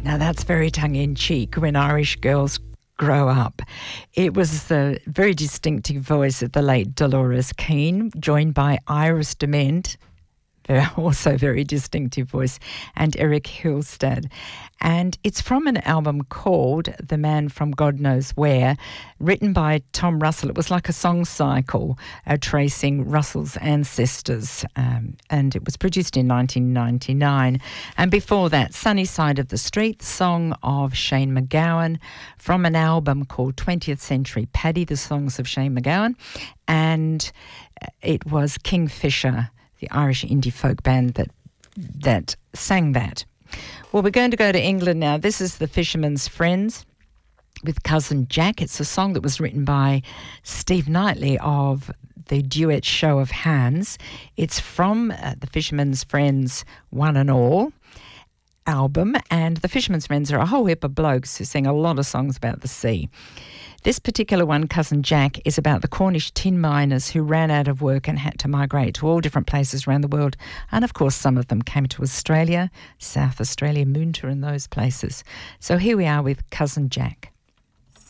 Now that's very tongue-in-cheek when Irish girls grow up. It was the very distinctive voice of the late Dolores Keane, joined by Iris Dement, also very distinctive voice, and Eric Hilstad. And it's from an album called The Man from God Knows Where, written by Tom Russell. It was like a song cycle tracing Russell's ancestors, and it was produced in 1999. And before that, Sunny Side of the Street, the song of Shane MacGowan, from an album called 20th Century Paddy, the songs of Shane MacGowan. And it was Kingfisher, the Irish indie folk band that sang that. Well, we're going to go to England now. This is the Fisherman's Friends with Cousin Jack. It's a song that was written by Steve Knightley of the duet Show of Hands. It's from the Fisherman's Friends One and All album, and the Fisherman's Friends are a whole heap of blokes who sing a lot of songs about the sea. This particular one, Cousin Jack, is about the Cornish tin miners who ran out of work and had to migrate to all different places around the world. And of course, some of them came to Australia, South Australia, Moonta and those places. So here we are with Cousin Jack.